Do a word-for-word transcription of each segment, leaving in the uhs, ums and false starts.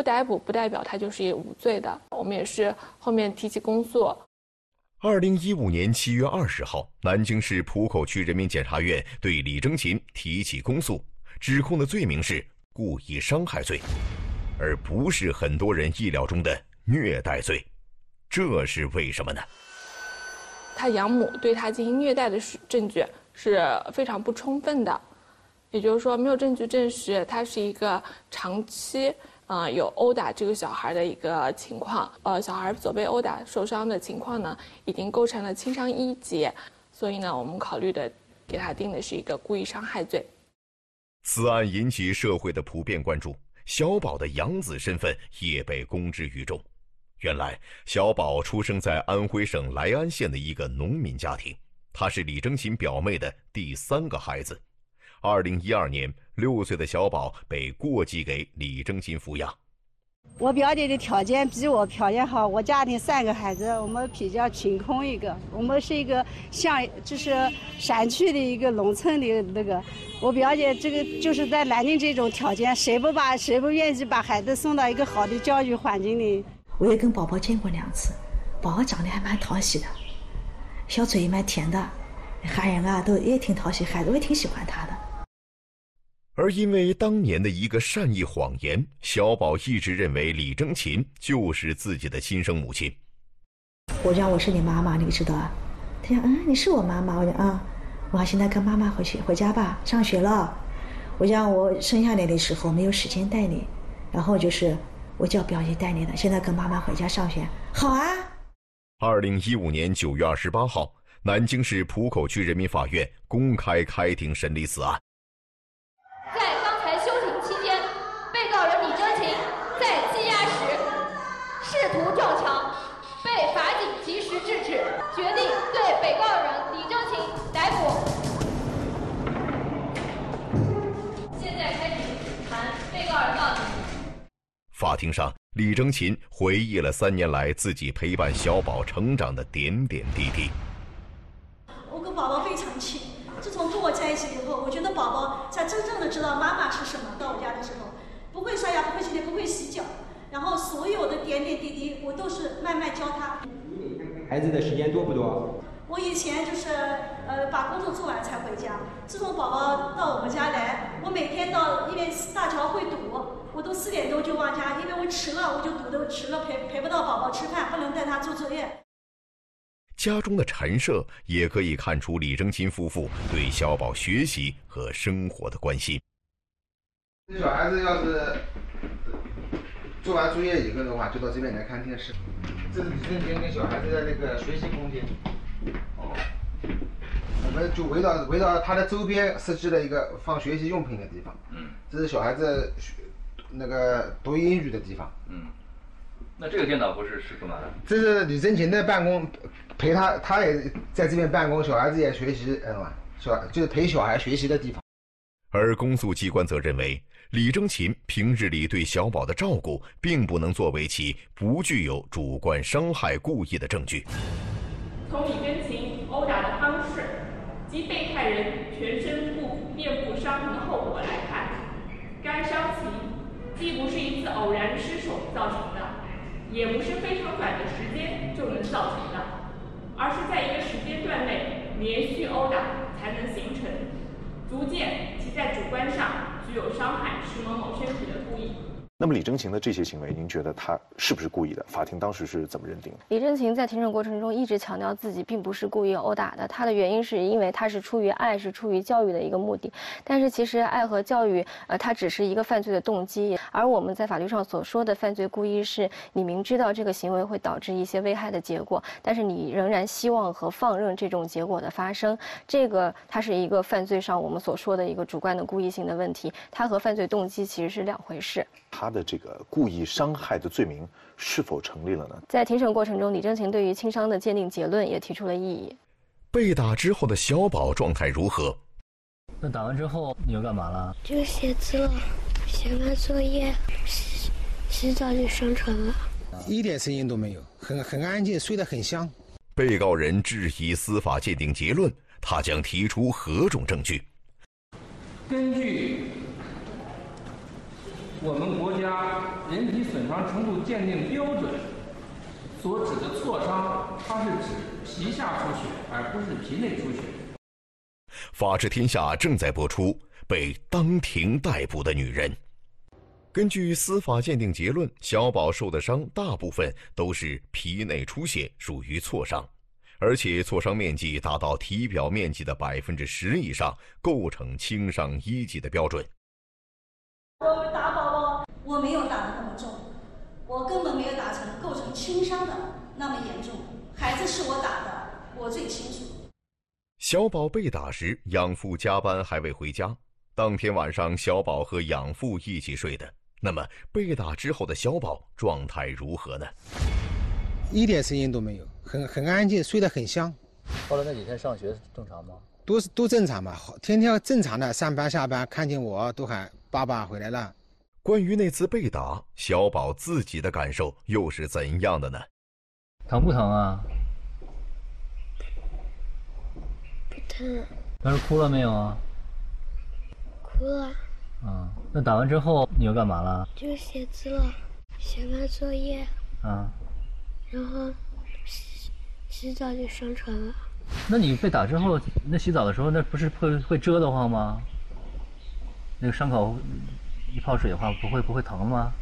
不逮捕不代表他就是无罪的。我们也是后面提起公诉。 二零一五年七月二十号，南京市浦口区人民检察院对李征勤提起公诉，指控的罪名是故意伤害罪，而不是很多人意料中的虐待罪。这是为什么呢？ 他养母对他进行虐待的证据是非常不充分的，也就是说没有证据证实他是一个长期呃有殴打这个小孩的一个情况，呃小孩所被殴打受伤的情况呢已经构成了轻伤一级，所以呢我们考虑的给他定的是一个故意伤害罪。 此案引起社会的普遍关注，小宝的养子身份也被公之于众。原来小宝出生在安徽省莱安县的一个农民家庭，他是李征勤表妹的第三个孩子。二零一二年，六岁的小宝被过继给李征勤抚养。 我表姐的条件比我条件好，我家庭三个孩子，我们比较贫困一个，我们是一个像就是山区的一个农村的那个。我表姐这个就是在南京这种条件，谁不把谁不愿意把孩子送到一个好的教育环境里？ 我也跟宝宝见过两次，宝宝长得还蛮讨喜的，小嘴蛮甜的，喊人啊都也挺讨喜，孩子我也挺喜欢他的。 而因为当年的一个善意谎言，小宝一直认为李征勤就是自己的亲生母亲。 我讲我是你妈妈，你知道啊？他讲嗯，你是我妈妈。我讲啊、嗯，我现在跟妈妈回去回家吧，上学了。我讲我生下来的时候没有时间带你，然后就是我叫表姐带你的，现在跟妈妈回家上学。好啊。 二零一五年九月二十八号，南京市浦口区人民法院公开开庭审理此案。 在刚才休庭期间，被告人李征勤在羁押时试图撞墙，被法警及时制止，决定对被告人李征勤逮捕。现在开庭谈被告人到庭。 法庭上，李征勤回忆了三年来自己陪伴小宝成长的点点滴滴。 我跟宝宝非常亲，自从跟我在一起以后，我觉得宝宝才真正的知道妈妈是什么。到我家的时候，不会刷牙，不会洗脸，不会洗脚，然后所有的点点滴滴，我都是慢慢教他。 孩子的时间多不多？ 我以前就是呃把工作做完才回家，自从宝宝到我们家来，我每天到因为大桥会堵，我都四点多就往家，因为我迟了我就堵得迟了，陪陪不到宝宝吃饭，不能带他做作业。 家中的陈设也可以看出李征勤夫妇对小宝学习和生活的关心。 小孩子要是做完作业以后的话，就到这边来看电视。这是李征勤跟小孩子的那个学习空间。哦，我们就围绕围绕他的周边设计了一个放学习用品的地方。嗯，这是小孩子学那个读英语的地方。 嗯，那这个电脑不是是干嘛的？ 这是李征勤的办公，陪他，他也在这边办公，小孩子也学习，嗯，小就是陪小孩学习的地方。 而公诉机关则认为，李征勤平日里对小宝的照顾，并不能作为其不具有主观伤害故意的证据。 从李征勤殴打的方式及被害人全身部面部伤痕的后果来看，该伤情既不是一次偶然失手造成的，也不是非常短的时间就能造成的，而是在一个时间段内连续殴打才能形成，足见其在主观上具有伤害石某某身体的故意。 那么李征勤的这些行为，您觉得他是不是故意的？法庭当时是怎么认定的？ 李征勤在庭审过程中一直强调自己并不是故意殴打的，他的原因是因为他是出于爱，是出于教育的一个目的。但是其实爱和教育，呃，它只是一个犯罪的动机，而我们在法律上所说的犯罪故意，是你明知道这个行为会导致一些危害的结果，但是你仍然希望和放任这种结果的发生，这个它是一个犯罪上我们所说的一个主观的故意性的问题，它和犯罪动机其实是两回事。 他的这个故意伤害的罪名是否成立了呢？ 在庭审过程中，李征勤对于轻伤的鉴定结论也提出了异议。 被打之后的小宝状态如何？ 那打完之后你又干嘛了？ 就写字了，写完作业，洗洗澡就上床了。 一点声音都没有，很很安静，睡得很香。 被告人质疑司法鉴定结论，他将提出何种证据？ 根据我们国家人体损伤程度鉴定标准所指的挫伤，它是指皮下出血，而不是皮内出血。 法治天下正在播出被当庭逮捕的女人。根据司法鉴定结论，小宝受的伤大部分都是皮内出血，属于挫伤，而且挫伤面积达到体表面积的百分之十以上，构成轻伤一级的标准。 我打宝宝，我没有打得那么重，我根本没有打成构成轻伤的那么严重。孩子是我打的，我最清楚。 小宝被打时，养父加班还未回家，当天晚上小宝和养父一起睡的。那么被打之后的小宝状态如何呢？ 一点声音都没有，很很安静，睡得很香。 后来那几天上学正常吗？ 都是都正常吧，天天正常的上班下班，看见我都喊爸爸回来了。 关于那次被打，小宝自己的感受又是怎样的呢？ 疼不疼啊？ 不疼。 当时哭了没有啊？ 哭了。 嗯，那打完之后你又干嘛了？ 就写字了，写完作业。 啊。 然后洗洗澡就上床了。 那你被打之后，那洗澡的时候，那不是会会蛰得慌吗？那个伤口一泡水的话，不会不会疼吗？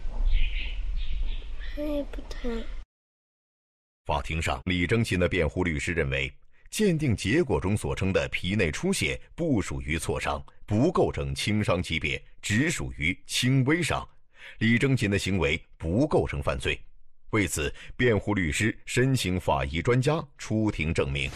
也不疼。 法庭上，李征勤的辩护律师认为，鉴定结果中所称的皮内出血不属于挫伤，不构成轻伤级别，只属于轻微伤。李征勤的行为不构成犯罪。为此，辩护律师申请法医专家出庭证明。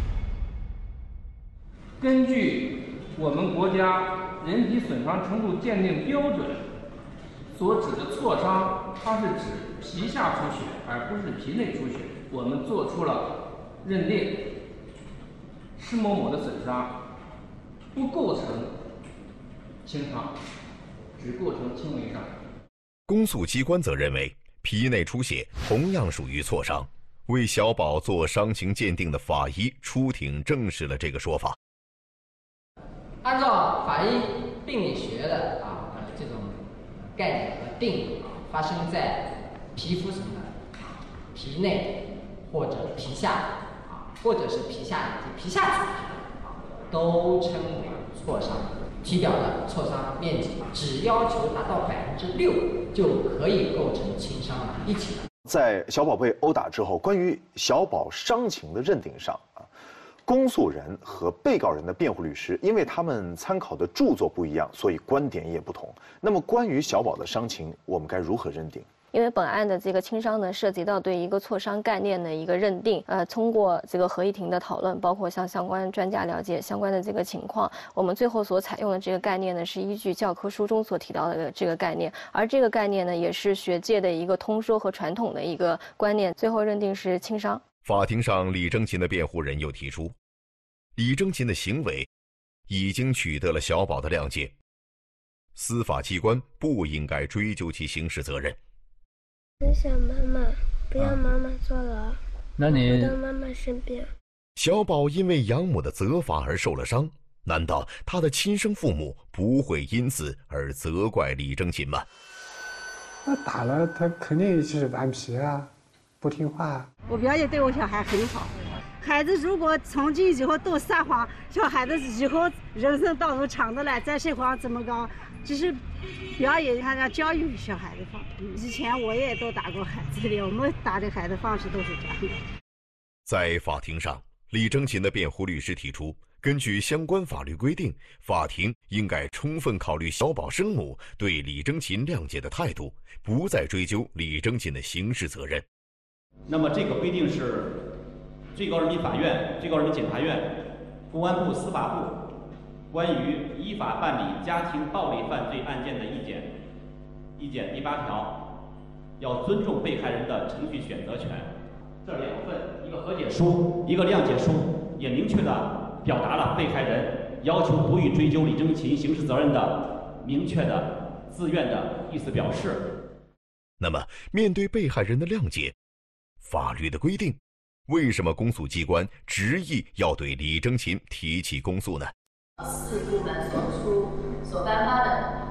根据我们国家人体损伤程度鉴定标准所指的挫伤，它是指皮下出血，而不是皮内出血。我们做出了认定，施某某的损伤不构成轻伤，只构成轻微伤。 公诉机关则认为，皮内出血同样属于挫伤。为小宝做伤情鉴定的法医出庭证实了这个说法。 按照法医病理学的啊呃这种概念和定义啊，发生在皮肤什么皮内或者皮下啊，或者是皮下以及皮下组织啊，都称为挫伤。体表的挫伤面积只要求达到百分之六，就可以构成轻伤一级了。 在小宝被殴打之后，关于小宝伤情的认定上啊，公诉人和被告人的辩护律师，因为他们参考的著作不一样，所以观点也不同。那么，关于小宝的伤情，我们该如何认定？ 因为本案的这个轻伤呢，涉及到对一个挫伤概念的一个认定。呃，通过这个合议庭的讨论，包括向相关专家了解相关的这个情况，我们最后所采用的这个概念呢，是依据教科书中所提到的这个概念，而这个概念呢，也是学界的一个通说和传统的一个观念，最后认定是轻伤。 法庭上，李征勤的辩护人又提出，李征勤的行为已经取得了小宝的谅解，司法机关不应该追究其刑事责任。 我想妈妈，不要妈妈坐牢。 那你我到妈妈身边。 小宝因为养母的责罚而受了伤，难道他的亲生父母不会因此而责怪李征勤吗？ 那打了他肯定是顽皮啊，不听话啊。 我表姐对我小孩很好，孩子如果从今以后都撒谎，小孩子以后人生道路长的来，再说谎怎么搞？只是表演一下让教育小孩的方式。以前我也都打过孩子的，我们打的孩子方式都是这样的。 在法庭上，李征勤的辩护律师提出，根据相关法律规定，法庭应该充分考虑小宝生母对李征勤谅解的态度，不再追究李征勤的刑事责任。 那么这个规定是最高人民法院、最高人民检察院、公安部、司法部关于依法办理家庭暴力犯罪案件的意见，意见第八条，要尊重被害人的程序选择权。这两份，一个和解书，一个谅解书，也明确地表达了被害人要求不予追究李征勤刑事责任的明确的自愿的意思表示。 那么，面对被害人的谅解，法律的规定，为什么公诉机关执意要对李征勤提起公诉呢？ 四部门所出所颁发的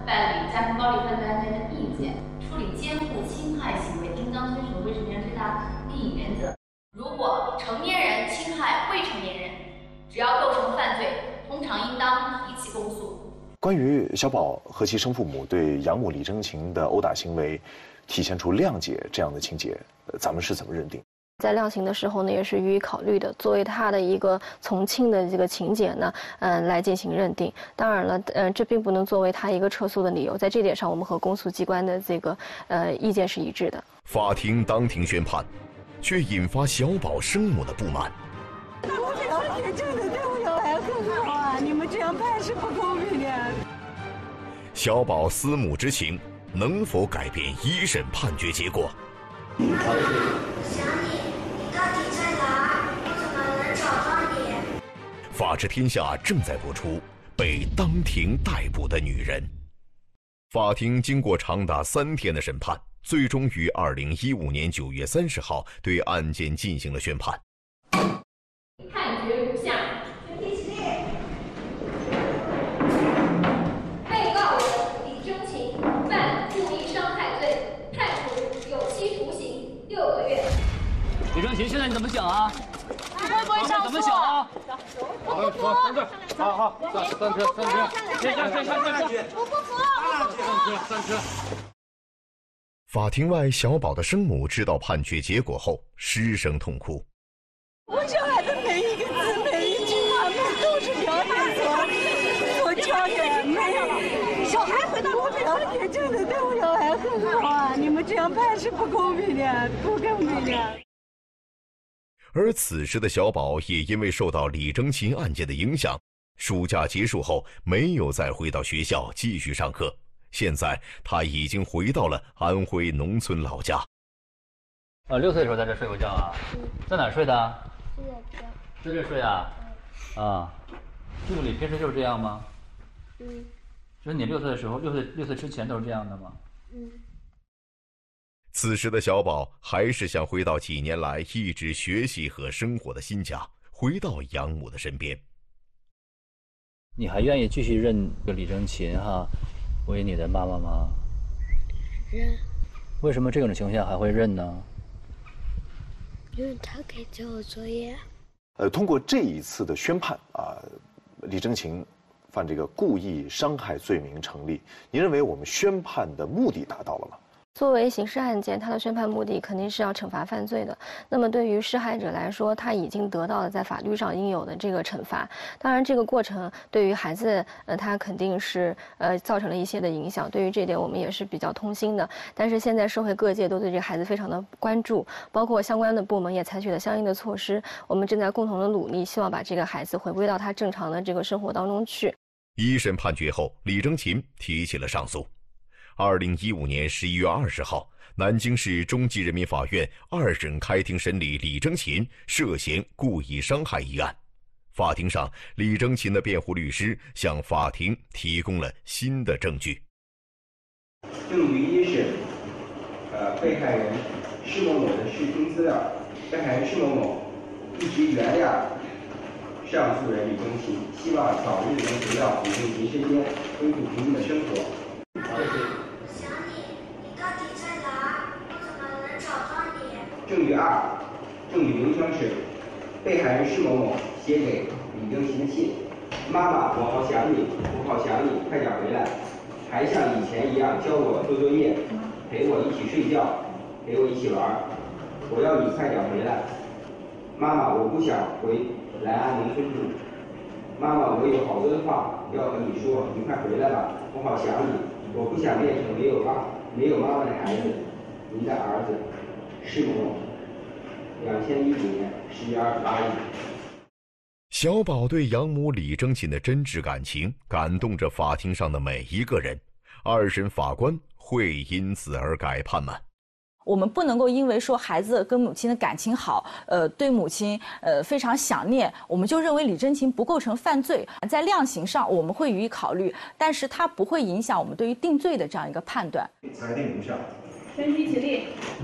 办理家庭暴力犯罪案件的意见，处理监护侵害行为应当遵守未成年人最大利益原则。如果成年人侵害未成年人，只要构成犯罪，通常应当提起公诉。 关于小宝和其生父母对养母李征勤的殴打行为，体现出谅解这样的情节，咱们是怎么认定？ 在量刑的时候呢，也是予以考虑的，作为他的一个从轻的这个情节呢，嗯、呃，来进行认定。当然了，呃，这并不能作为他一个撤诉的理由，在这点上，我们和公诉机关的这个呃意见是一致的。 法庭当庭宣判，却引发小宝生母的不满。 我表姐真的对我有爱很好啊，你们这样判是不公平的。 小宝思母之情能否改变一审判决结果？ 我想你，你到底在哪儿？我怎么能找到你？ 法治天下正在播出被当庭逮捕的女人。法庭经过长达三天的审判，最终于二零一五年九月三十号对案件进行了宣判。 判决如下：被告人李征勤犯故意伤害罪，判处有期徒刑六个月。 李征勤，现在你怎么讲啊？ 你会不会上诉？ 怎么想啊？ 我不服。 好好，上上车，上车，先下先下先下。 我不服。 上车，上车。 法庭外，小宝的生母知道判决结果后，失声痛哭。 我小孩的每一个字、每一句话都是表姐所所教的，没有。小孩回到我表姐真的对我有爱很好啊，你们这样判是不公平的，不公平的。 而此时的小宝也因为受到李征勤案件的影响，暑假结束后没有再回到学校继续上课。现在他已经回到了安徽农村老家。 啊，六岁的时候在这睡过觉啊？嗯。在哪儿睡的？在这睡啊？嗯、啊，肚子里平时就是这样吗？嗯。就是你六岁的时候，六岁六岁之前都是这样的吗？嗯。 此时的小宝还是想回到几年来一直学习和生活的新家，回到养母的身边。 你还愿意继续认这个李征勤哈为你的妈妈吗？ 认。 为什么这种情况下还会认呢？ 因为他可以教我作业。 呃，通过这一次的宣判啊，李征勤犯这个故意伤害罪名成立。您认为我们宣判的目的达到了吗？ 作为刑事案件，它的宣判目的肯定是要惩罚犯罪的。那么对于施害者来说，他已经得到了在法律上应有的这个惩罚。当然，这个过程对于孩子，呃，他肯定是呃造成了一些的影响。对于这点，我们也是比较痛心的。但是现在社会各界都对这个孩子非常的关注，包括相关的部门也采取了相应的措施。我们正在共同的努力，希望把这个孩子回归到他正常的这个生活当中去。 一审判决后，李征勤提起了上诉。二零一五年十一月二十号，南京市中级人民法院二审开庭审理李征勤涉嫌故意伤害一案。法庭上，李征勤的辩护律师向法庭提供了新的证据。 证据一是，呃，被害人施某某的视听资料，被害人施某某一直原谅上诉人李征勤，希望早日能回到李征勤身边，恢复平静的生活。二是。证据二，证据名称是被害人施某某写给李征勤的信：妈妈，我好想你，我好想你，快点回来，还像以前一样教我做作业，陪我一起睡觉，陪我一起玩，我要你快点回来。妈妈，我不想回来安农村住。妈妈，我有好多的话要和你说，你快回来吧，我好想你，我不想变成没有妈没有妈妈的孩子。您的儿子施某某，两千一五年十月二十八日。 小宝对养母李征勤的真挚感情感动着法庭上的每一个人。二审法官会因此而改判吗？ 我们不能够因为说孩子跟母亲的感情好，呃，对母亲呃非常想念，我们就认为李征勤不构成犯罪。在量刑上我们会予以考虑，但是它不会影响我们对于定罪的这样一个判断。 裁定如下。 全体起立。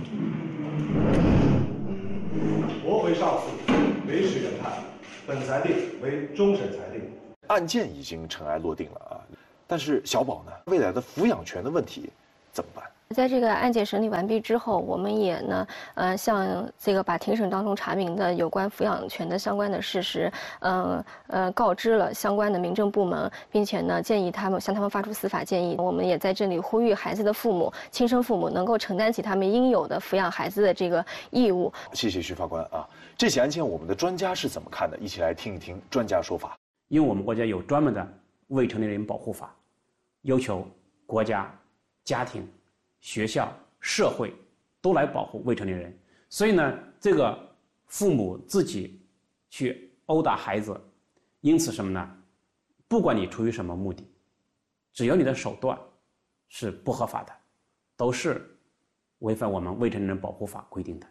驳回上诉，维持原判。本裁定为终审裁定。 案件已经尘埃落定了啊， 但是小宝呢，未来的抚养权的问题怎么办？ 在这个案件审理完毕之后，我们也呢，呃，向这个把庭审当中查明的有关抚养权的相关的事实，呃呃，告知了相关的民政部门，并且呢，建议他们向他们发出司法建议。我们也在这里呼吁孩子的父母、亲生父母能够承担起他们应有的抚养孩子的这个义务。 谢谢徐法官啊，这起案件我们的专家是怎么看的？一起来听一听专家说法。 因为我们国家有专门的未成年人保护法，要求国家、家庭、学校、社会都来保护未成年人，所以呢，这个父母自己去殴打孩子，因此什么呢？不管你出于什么目的，只要你的手段是不合法的，都是违反我们未成年人保护法规定的。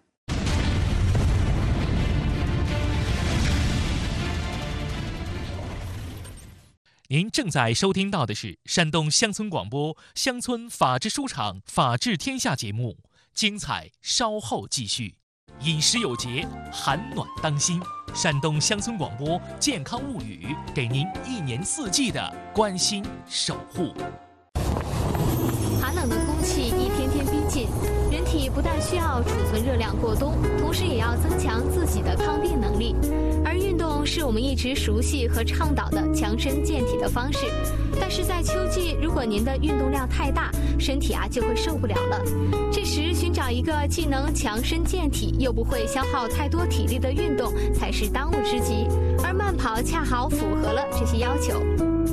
您正在收听到的是山东乡村广播乡村法治书场法治天下节目，精彩稍后继续。饮食有节，寒暖当心。山东乡村广播健康物语，给您一年四季的关心守护。 寒冷的空气一天天逼近，人体不但需要储存热量过冬，同时也要增强自己的抗病能力。而运动是我们一直熟悉和倡导的强身健体的方式，但是在秋季，如果您的运动量太大，身体啊就会受不了了。这时寻找一个既能强身健体又不会消耗太多体力的运动才是当务之急，而慢跑恰好符合了这些要求。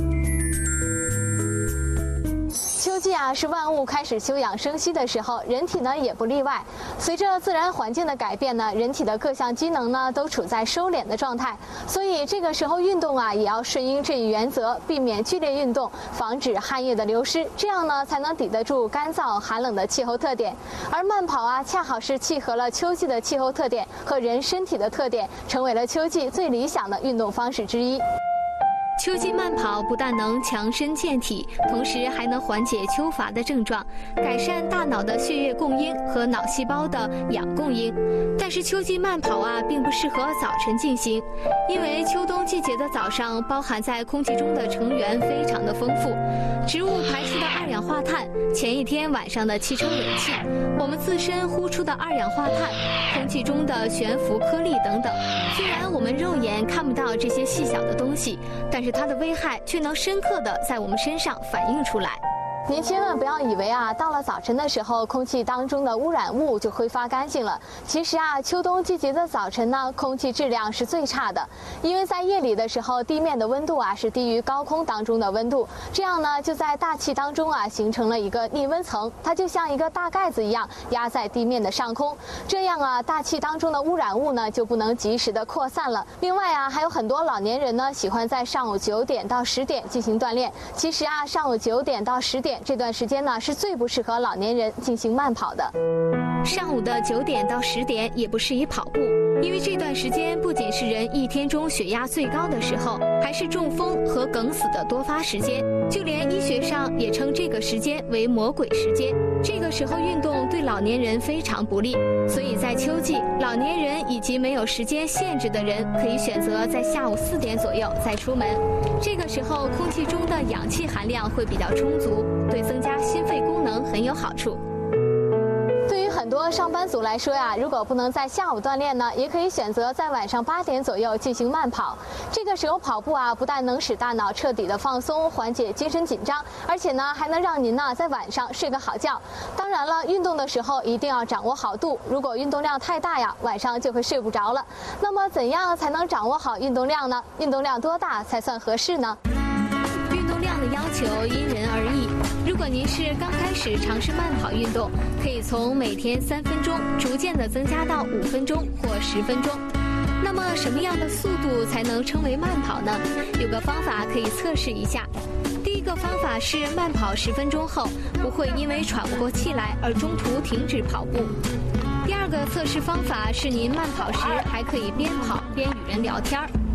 秋季啊，是万物开始休养生息的时候，人体呢也不例外。随着自然环境的改变呢，人体的各项机能呢都处在收敛的状态，所以这个时候运动啊也要顺应这一原则，避免剧烈运动，防止汗液的流失，这样呢才能抵得住干燥寒冷的气候特点。而慢跑啊，恰好是契合了秋季的气候特点和人身体的特点，成为了秋季最理想的运动方式之一。秋季慢跑不但能强身健体，同时还能缓解秋乏的症状，改善大脑的血液供应和脑细胞的氧供应。但是秋季慢跑啊，并不适合早晨进行，因为秋冬季节的早上包含在空气中的成员非常的丰富，植物排出的二氧化碳，前一天晚上的汽车尾气，我们自身呼出的二氧化碳，空气中的悬浮颗粒等等。虽然我们肉眼看不到这些细小的东西，但是它的危害却能深刻地在我们身上反映出来。您千万不要以为啊，到了早晨的时候，空气当中的污染物就挥发干净了。其实啊，秋冬季节的早晨呢，空气质量是最差的，因为在夜里的时候，地面的温度啊是低于高空当中的温度，这样呢，就在大气当中啊形成了一个逆温层，它就像一个大盖子一样压在地面的上空，这样啊，大气当中的污染物呢就不能及时的扩散了。另外啊，还有很多老年人呢喜欢在上午九点到十点进行锻炼，其实啊，上午九点到十点。这段时间呢，是最不适合老年人进行慢跑的。上午的九点到十点也不适宜跑步，因为这段时间不仅是人一天中血压最高的时候，还是中风和梗死的多发时间。就连医学上也称这个时间为魔鬼时间。这个时候运动对老年人非常不利，所以在秋季，老年人以及没有时间限制的人可以选择在下午四点左右再出门。这个时候空气中的氧气含量会比较充足，对增加心肺功能很有好处。对于很多上班族来说呀，如果不能在下午锻炼呢，也可以选择在晚上八点左右进行慢跑。这个时候跑步啊，不但能使大脑彻底的放松，缓解精神紧张，而且呢，还能让您呢在晚上睡个好觉。当然了，运动的时候一定要掌握好度，如果运动量太大呀，晚上就会睡不着了。那么怎样才能掌握好运动量呢？运动量多大才算合适呢？运动量的要求因人而异。如果您是刚开始尝试慢跑运动，可以从每天三分钟逐渐的增加到五分钟或十分钟。那么什么样的速度才能称为慢跑呢？有个方法可以测试一下。第一个方法是慢跑十分钟后，不会因为喘不过气来而中途停止跑步。第二个测试方法是您慢跑时还可以边跑边与人聊天。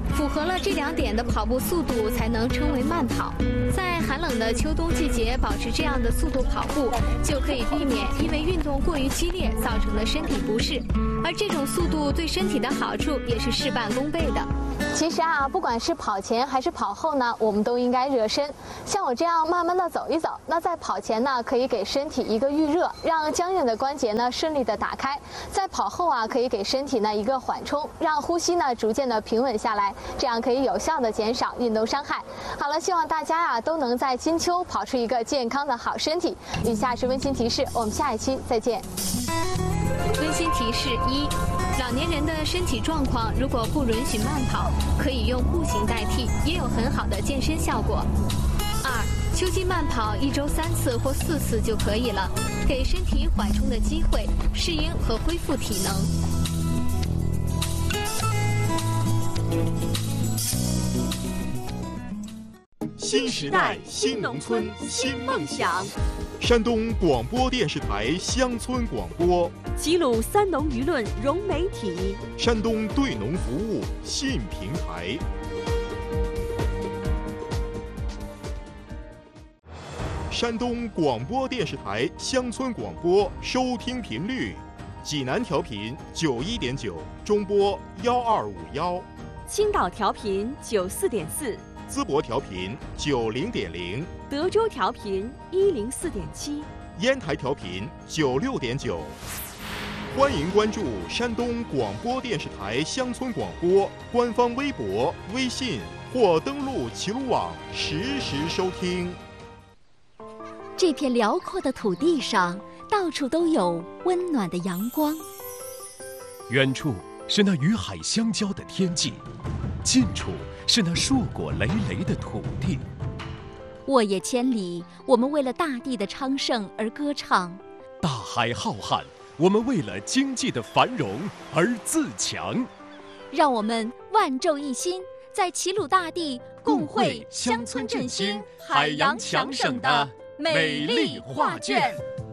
符合了这两点的跑步速度才能称为慢跑。在寒冷的秋冬季节保持这样的速度跑步，就可以避免因为运动过于激烈造成的身体不适。而这种速度对身体的好处也是事半功倍的。其实啊，不管是跑前还是跑后呢，我们都应该热身。像我这样慢慢的走一走，那在跑前呢，可以给身体一个预热，让僵硬的关节呢顺利的打开；在跑后啊，可以给身体呢一个缓冲，让呼吸呢逐渐的平稳下来，这样可以有效的减少运动伤害。好了，希望大家啊都能在金秋跑出一个健康的好身体。以下是温馨提示，我们下一期再见。温馨提示一：老年人的身体状况如果不允许慢跑，可以用步行代替，也有很好的健身效果。二、秋季慢跑一周三次或四次就可以了，给身体缓冲的机会，适应和恢复体能。 新时代，新农村，新梦想。山东广播电视台乡村广播， 齐鲁三农舆论融媒体， 山东对农服务信平台。山东广播电视台乡村广播收听频率：济南调频九一点九，中波幺二五幺； 青岛调频九四点四。 淄博调频九零点零， 德州调频一零四点七， 烟台调频九六点九。欢迎关注山东广播电视台乡村广播官方微博、微信或登录齐鲁网实时收听。 这片辽阔的土地上，到处都有温暖的阳光。 远处是那与海相交的天际，近处是那硕果累累的土地。 沃野千里，我们为了大地的昌盛而歌唱； 大海浩瀚，我们为了经济的繁荣而自强。 让我们万众一心，在齐鲁大地共绘乡村振兴、海洋强省的美丽画卷。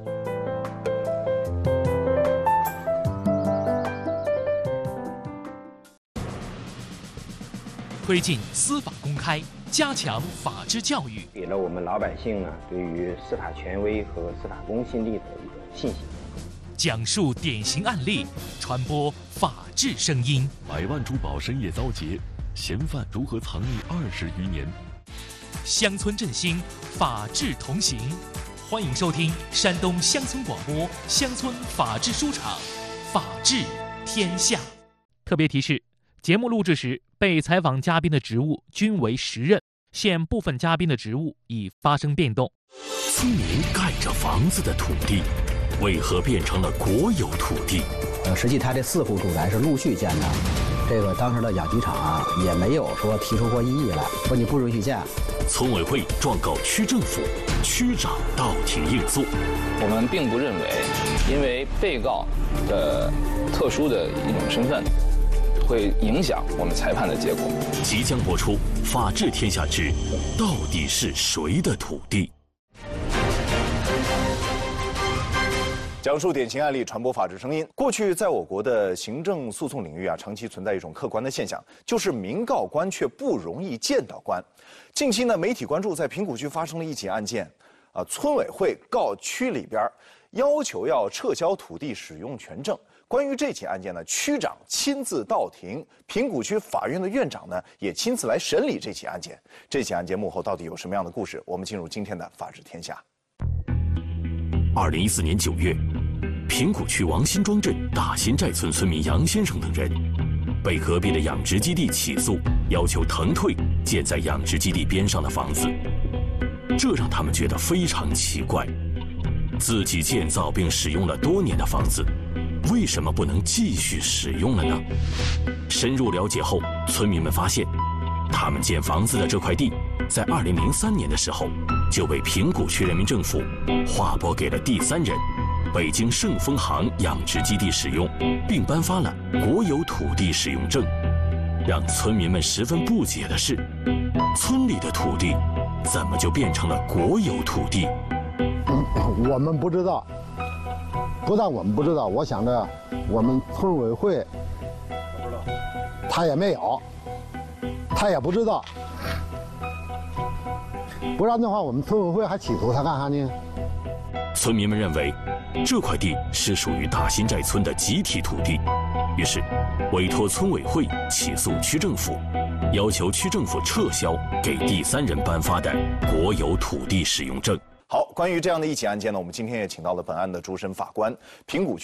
推进司法公开，加强法治教育， 给了我们老百姓呢对于司法权威和司法公信力的一个信心。 讲述典型案例，传播法治声音。 百万珠宝深夜遭劫，嫌犯如何藏匿二十余年？ 乡村振兴，法治同行。欢迎收听山东乡村广播乡村法治书场，法治天下。特别提示：节目录制时，被采访嘉宾的职务均为实任，现部分嘉宾的职务已发生变动。 村民盖着房子的土地，为何变成了国有土地？ 呃，实际他这四户住宅是陆续建的，这个当时的养鸡场啊也没有说提出过异议来，说你不允许建。 村委会状告区政府，区长到庭应诉。 我们并不认为，因为被告的特殊的一种身份，会影响我们裁判的结果。 即将播出《法治天下之到底是谁的土地》， 讲述典型案例，传播法治声音。过去，在我国的行政诉讼领域啊，长期存在一种客观的现象，就是民告官却不容易见到官。近期呢，媒体关注在平谷区发生了一起案件，啊，村委会告区里边要求要撤销土地使用权证。关于这起案件呢，区长亲自到庭，平谷区法院的院长呢也亲自来审理这起案件。这起案件幕后到底有什么样的故事？我们进入今天的法治天下。 二零一四年九月，平谷区王辛庄镇大辛寨村村民杨先生等人被隔壁的养殖基地起诉，要求腾退建在养殖基地边上的房子，这让他们觉得非常奇怪。自己建造并使用了多年的房子，为什么不能继续使用了呢？深入了解后，村民们发现，他们建房子的这块地，在二零零三年的时候就被平谷区人民政府划拨给了第三人北京盛丰行养殖基地使用，并颁发了国有土地使用证。让村民们十分不解的是，村里的土地怎么就变成了国有土地？ 嗯，我们不知道。不但我们不知道，我想着我们村委会他也没有， 他也不知道。不然的话，我们村委会还起诉他干啥呢？ 村民们认为，这块地是属于大新寨村的集体土地，于是委托村委会起诉区政府，要求区政府撤销给第三人颁发的国有土地使用证。 好，关于这样的一起案件呢，我们今天也请到了本案的主审法官，平谷区